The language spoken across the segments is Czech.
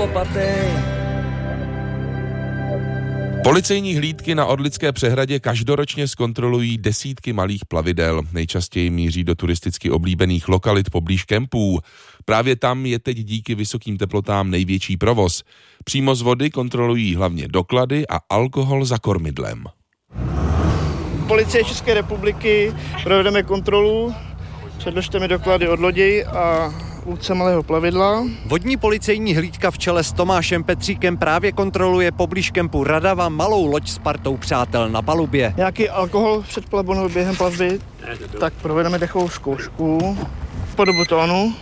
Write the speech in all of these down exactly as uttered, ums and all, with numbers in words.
lopaty. Policejní hlídky na Orlické přehradě každoročně zkontrolují desítky malých plavidel. Nejčastěji míří do turisticky oblíbených lokalit poblíž kempů. Právě tam je teď díky vysokým teplotám největší provoz. Přímo z vody kontrolují hlavně doklady a alkohol za kormidlem. Policie České republiky, provedeme kontrolu, předložte mi doklady od lodi a vůdce malého plavidla. Vodní policejní hlídka v čele s Tomášem Petříkem právě kontroluje poblíž kempu Radava malou loď s partou přátel na palubě. Nějaký alkohol před plavbou nebo během plavby? Tak provedeme dechovou zkoušku. Po dobu tónu.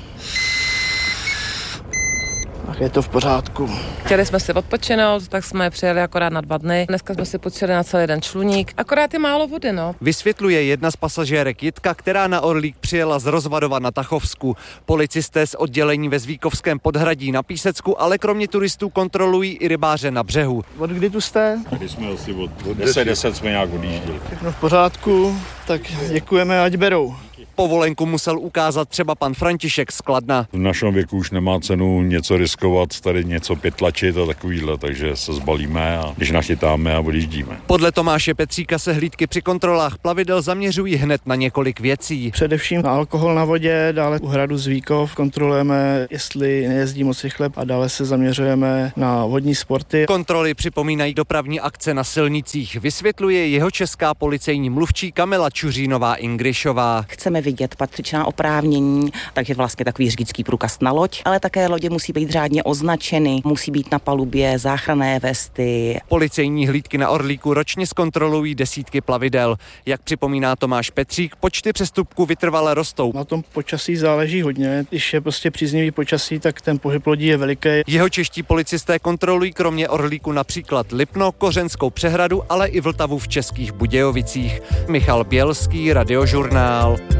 Tak je to v pořádku. Chtěli jsme si odpočinout, tak jsme přijeli akorát na dva dny. Dneska jsme si počili na celý den čluník. Akorát je málo vody, no. Vysvětluje jedna z pasažérek Jitka, která na Orlík přijela z Rozvadova na Tachovsku. Policisté z oddělení ve Zvíkovském podhradí na Písecku, ale kromě turistů kontrolují i rybáře na břehu. Od kdy tu jste? Tady jsme asi od deset deset jsme nějak odjížděli. Všechno v pořádku, tak děkujeme, ať berou. Povolenku musel ukázat třeba pan František z Kladna. V našem věku už nemá cenu něco riskovat, tady něco pětlačit a takovýhle, takže se zbalíme a když nachytáme a odjíždíme. Podle Tomáše Petříka se hlídky při kontrolách plavidel zaměřují hned na několik věcí. Především na alkohol na vodě, dále u hradu Zvíkov kontrolujeme, jestli nejezdí moc rychle a dále se zaměřujeme na vodní sporty. Kontroly připomínají dopravní akce na silnicích, vysvětluje jihočeská policejní mluvčí Kamila Čuřínová-Ingrišová. Chceme vidět patřičná oprávnění, takže vlastně takový řidičský průkaz na loď, ale také lodě musí být řádně označeny, musí být na palubě záchranné vesty. Policejní hlídky na Orlíku ročně zkontrolují desítky plavidel. Jak připomíná Tomáš Petřík, počty přestupků vytrvale rostou. Na tom počasí záleží hodně. Když je prostě příznivý počasí, tak ten pohyb lodí je veliký. Jihočeští policisté kontrolují kromě Orlíku například Lipno, Kořenskou přehradu, ale i Vltavu v Českých Budějovicích. Michal Bělský, Radiožurnál.